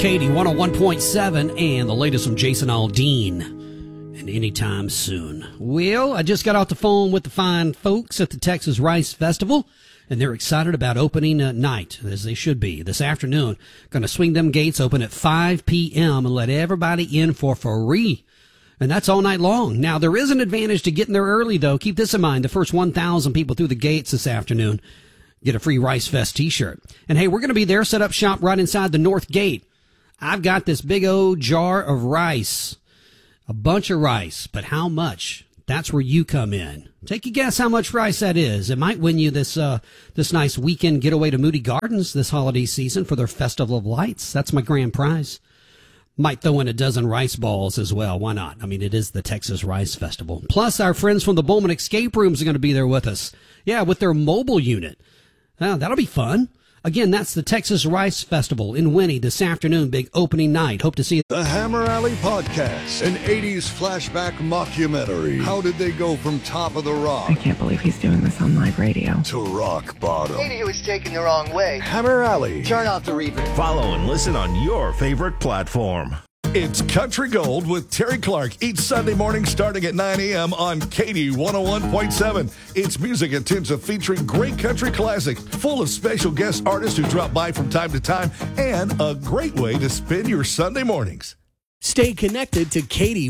Katie 101.7 and the latest from Jason Aldean. And anytime soon. Well, I just got off the phone with the fine folks at the Texas Rice Festival, and they're excited about opening night, as they should be. This afternoon, going to swing them gates open at 5 p.m. and let everybody in for free. And that's all night long. Now, there is an advantage to getting there early, though. Keep this in mind. The first 1,000 people through the gates this afternoon get a free Rice Fest t-shirt. And hey, we're going to be there, set up shop right inside the north gate. I've got this big old jar of rice, a bunch of rice, but how much? That's where you come in. Take a guess how much rice that is. It might win you this nice weekend getaway to Moody Gardens this holiday season for their Festival of Lights. That's my grand prize. Might throw in a dozen rice balls as well. Why not? I mean, it is the Texas Rice Festival. Plus, our friends from the Bowman Escape Rooms are going to be there with us. Yeah, with their mobile unit. That'll be fun. Again, that's the Texas Rice Festival in Winnie this afternoon. Big opening night. Hope to see you. The Hammer Alley Podcast, an 80s flashback mockumentary. How did they go from top of the rock? I can't believe he's doing this on live radio. To rock bottom. Maybe he was taken the wrong way. Hammer Alley. Turn off the reverb. Follow and listen on your favorite platform. It's Country Gold with Terry Clark each Sunday morning starting at 9 a.m. on Katie 101.7. It's music intensive featuring great country classics, full of special guest artists who drop by from time to time, and a great way to spend your Sunday mornings. Stay connected to Katie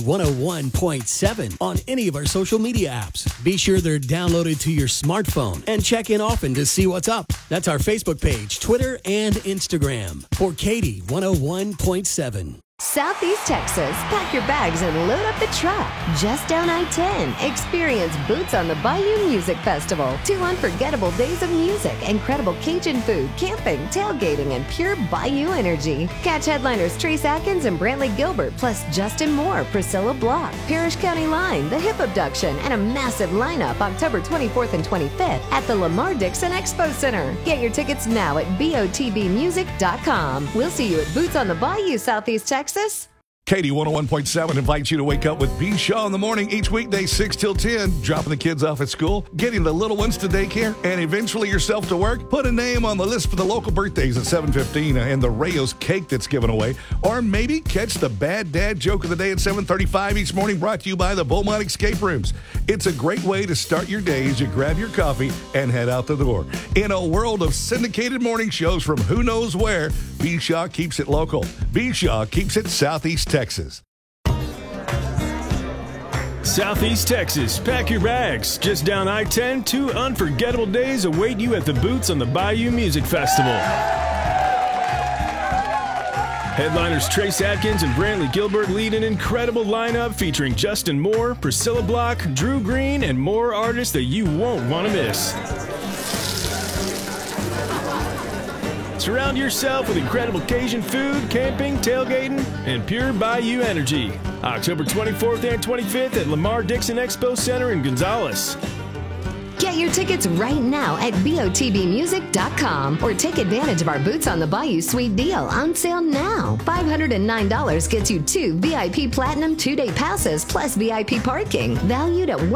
101.7 on any of our social media apps. Be sure they're downloaded to your smartphone and check in often to see what's up. That's our Facebook page, Twitter, and Instagram for Katie 101.7. Southeast Texas, pack your bags and load up the truck. Just down I-10, experience Boots on the Bayou Music Festival. 2 unforgettable days of music, incredible Cajun food, camping, tailgating, and pure Bayou energy. Catch headliners Trace Atkins and Brantley Gilbert, plus Justin Moore, Priscilla Block, Parrish County Line, The Hip Abduction, and a massive lineup October 24th and 25th at the Lamar Dixon Expo Center. Get your tickets now at botbmusic.com. We'll see you at Boots on the Bayou, Southeast Texas. Katie 101.7 invites you to wake up with B. Shaw in the morning each weekday 6 till 10, dropping the kids off at school, getting the little ones to daycare, and eventually yourself to work. Put a name on the list for the local birthdays at 7:15 and the Rayos cake that's given away. Or maybe catch the bad dad joke of the day at 7:35 each morning, brought to you by the Beaumont Escape Rooms. It's a great way to start your day as you grab your coffee and head out the door. In a world of syndicated morning shows from who knows where, B. Shaw keeps it local. B. Shaw keeps it Southeast Texas. Southeast Texas, pack your bags. Just down I-10, 2 unforgettable days await you at the Boots on the Bayou Music Festival. Headliners Trace Atkins and Brantley Gilbert lead an incredible lineup featuring Justin Moore, Priscilla Block, Drew Green, and more artists that you won't want to miss. Surround yourself with incredible Cajun food, camping, tailgating, and pure Bayou energy. October 24th and 25th at Lamar Dixon Expo Center in Gonzales. Get your tickets right now at botbmusic.com or take advantage of our Boots on the Bayou Suite deal on sale now. $509 gets you 2 VIP Platinum 2-day passes plus VIP parking, valued at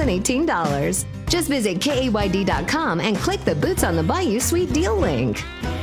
$1,018. Just visit kayd.com and click the Boots on the Bayou Suite deal link.